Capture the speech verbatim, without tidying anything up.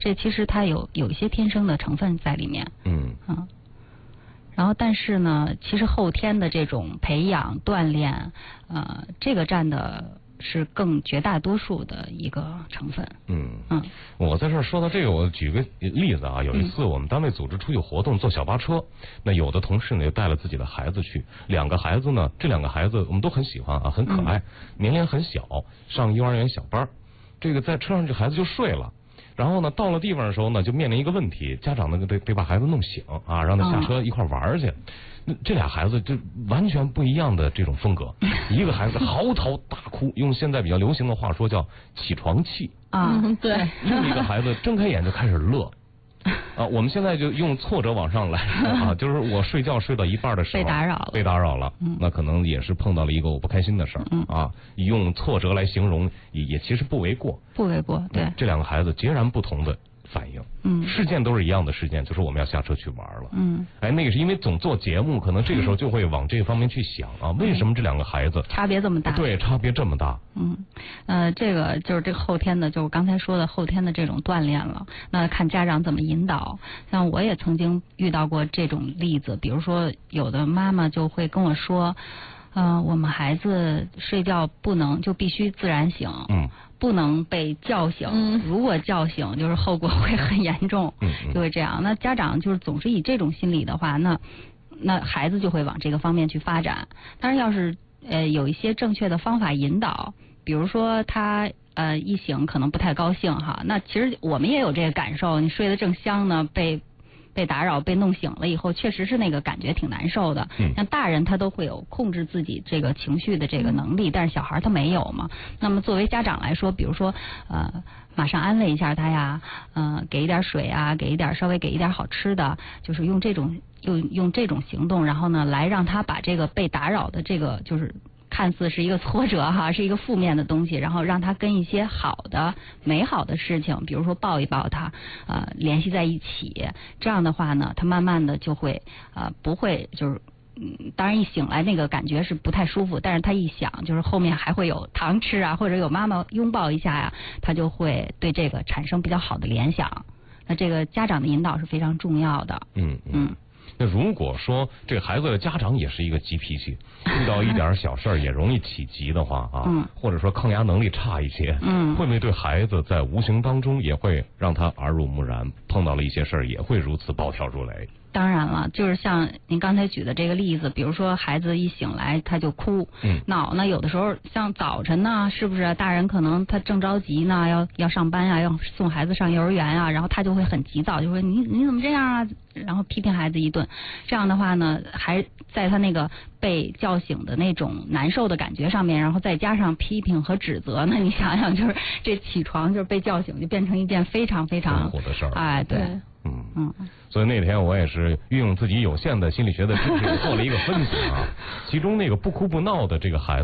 这其实它有有一些天生的成分在里面。 嗯嗯。然后，但是呢，其实后天的这种培养锻炼，呃，这个占的是更绝大多数的一个成分。 嗯嗯， 我在这儿说到这个，我举个例子啊，有一次我们单位组织出去活动，坐小巴车，那有的同事呢就带了自己的孩子去，两个孩子呢，这两个孩子我们都很喜欢啊，很可爱，嗯、年龄很小，上幼儿园小班，这个在车上这孩子就睡了。然后呢，到了地方的时候呢，就面临一个问题，家长呢得得把孩子弄醒啊，让他下车一块玩去。嗯、这俩孩子就完全不一样的这种风格，一个孩子嚎啕大哭，用现在比较流行的话说叫起床气啊，对； 另一个孩子睁开眼就开始乐。啊，我们现在就用挫折往上来啊，就是我睡觉睡到一半的时候被打扰了， 被打扰了，嗯、那可能也是碰到了一个我不开心的事儿、嗯、啊。用挫折来形容也也其实不为过， 不为过。对， 这两个孩子截然不同的反应，嗯，事件都是一样的事件，就是我们要下车去玩了，嗯，哎，那个是因为总做节目，可能这个时候就会往这个方面去想啊，为什么这两个孩子差别这么大？ 对，差别这么大。 嗯，呃，这个就是这个后天的，就是刚才说的后天的这种锻炼了。那看家长怎么引导。像我也曾经遇到过这种例子，比如说有的妈妈就会跟我说，呃，我们孩子睡觉不能就必须自然醒，嗯，不能被叫醒，嗯、如果叫醒就是后果会很严重，嗯嗯、就会这样。那家长就是总是以这种心理的话，那那孩子就会往这个方面去发展。当然，要是呃有一些正确的方法引导，比如说他呃一醒可能不太高兴哈，那其实我们也有这个感受，你睡得正香呢，被被打扰被弄醒了以后，确实是那个感觉挺难受的。嗯，像大人他都会有控制自己这个情绪的这个能力，但是小孩他没有嘛。那么作为家长来说，比如说呃马上安慰一下他呀，呃给一点水啊，给一点稍微给一点好吃的，就是用这种用用这种行动，然后呢来让他把这个被打扰的这个就是看似是一个挫折哈，是一个负面的东西，然后让他跟一些好的美好的事情，比如说抱一抱他，呃联系在一起，这样的话呢，他慢慢的就会呃不会就是嗯，当然一醒来那个感觉是不太舒服，但是他一想就是后面还会有糖吃啊，或者有妈妈拥抱一下呀、啊，他就会对这个产生比较好的联想。那这个家长的引导是非常重要的。 嗯嗯。那如果说这个孩子的家长也是一个急脾气，遇到一点小事儿也容易起急的话啊，嗯、或者说抗压能力差一些，嗯，会不会对孩子在无形当中也会让他耳濡目染，碰到了一些事儿也会如此暴跳如雷？ 当然了，就是像您刚才举的这个例子，比如说孩子一醒来他就哭、嗯、闹，那有的时候像早晨呢，是不是大人可能他正着急呢，要要上班啊，要送孩子上幼儿园啊，然后他就会很急躁，就说你你怎么这样啊，然后批评孩子一顿。这样的话呢，还在他那个被叫醒的那种难受的感觉上面，然后再加上批评和指责，那你想想，就是这起床就是被叫醒，就变成一件非常非常痛苦的事儿。 哎，对。 嗯嗯，所以那天我也是运用自己有限的心理学的知识做了一个分析啊，其中那个不哭不闹的这个孩子。